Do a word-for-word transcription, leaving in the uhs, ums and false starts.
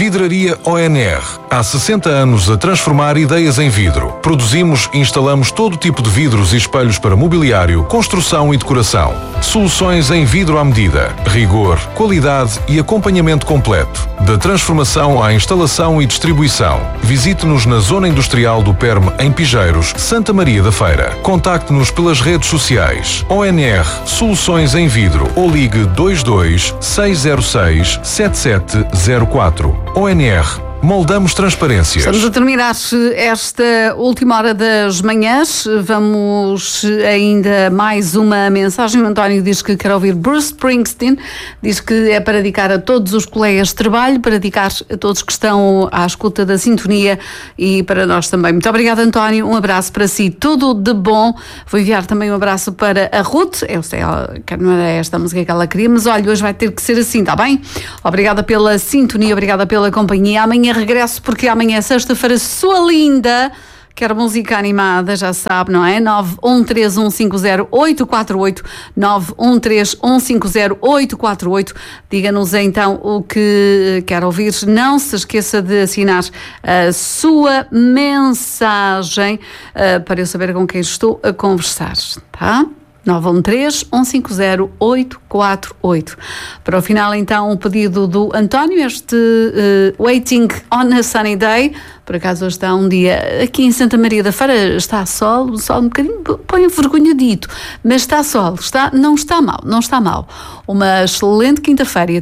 Vidraria O N R. Há sessenta anos a transformar ideias em vidro. Produzimos e instalamos todo tipo de vidros e espelhos para mobiliário, construção e decoração. Soluções em vidro à medida. Rigor, qualidade e acompanhamento completo. Da transformação à instalação e distribuição. Visite-nos na Zona Industrial do Perme, em Pigeiros, Santa Maria da Feira. Contacte-nos pelas redes sociais. O N R Soluções em Vidro ou ligue dois dois seis zero seis sete sete zero quatro. O N R. Moldamos transparências. Estamos a terminar esta última hora das manhãs. Vamos ainda mais uma mensagem. O António diz que quer ouvir Bruce Springsteen. Diz que é para dedicar a todos os colegas de trabalho, para dedicar a todos que estão à escuta da sintonia e para nós também. Muito obrigada, António. Um abraço para si. Tudo de bom. Vou enviar também um abraço para a Ruth. Eu sei que não era esta a música que ela queria, mas olha, hoje vai ter que ser assim, está bem? Obrigada pela sintonia, obrigada pela companhia. Amanhã regresso, porque amanhã é sexta-feira, sua linda. Quero música animada, já sabe, não é? nove um três um cinco zero oito quatro oito, nove um três um cinco zero oito quatro oito. Diga-nos então o que quer ouvir. Não se esqueça de assinar a sua mensagem uh, para eu saber com quem estou a conversar, tá? nove um três um cinco zero oito quatro oito. Para o final, então, o pedido do António, este uh, Waiting on a Sunny Day. Por acaso hoje está um dia aqui em Santa Maria da Feira, está sol, o sol um bocadinho põe envergonhadito, mas está sol, está, não está mal, não está mal. Uma excelente quinta-feira.